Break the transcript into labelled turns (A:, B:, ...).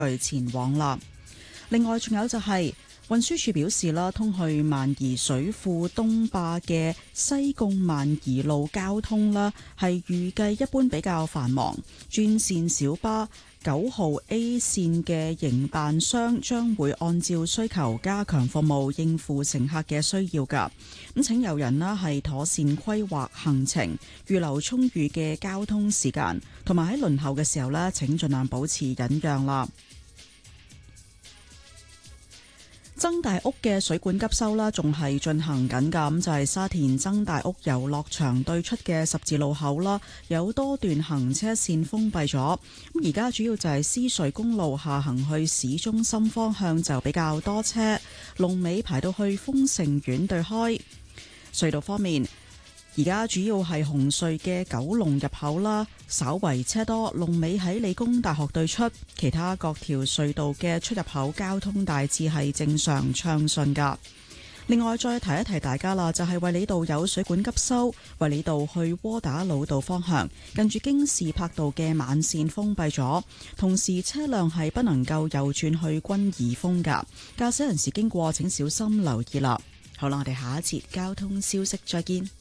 A: 去前往啦。另外仲有就係運輸署表示啦，通去萬宜水庫東壩嘅西貢萬宜路交通啦，係預計一般比較繁忙。專線小巴9號 A 線嘅營辦商將會按照需求加強服務，應付乘客嘅需要㗎。咁請遊人啦係妥善規劃行程，預留充裕嘅交通時間，同埋喺輪候嘅時候呢，請盡量保持忍讓啦。曾大屋嘅水管急修啦，仲係進行緊㗎。咁就係沙田曾大屋遊樂場對出嘅十字路口啦，有多段行車線封閉咗。咁而家主要就係獅隧公路下行去市中心方向就比較多車，龍尾排到去豐盛苑對開。隧道方面，而家主要係紅隧嘅九龍入口啦，稍為車多，龍尾喺理工大學對出，其他各條隧道嘅出入口交通大致係正常暢順噶。另外再提一提大家啦，就係衛理道有水管急修，衛理道去窩打老道方向，近住京士柏道嘅慢線封閉咗，同時車輛係不能夠右轉去軍怡峰噶，駕駛人士經過請小心留意啦。好啦，我哋下一節交通消息再見。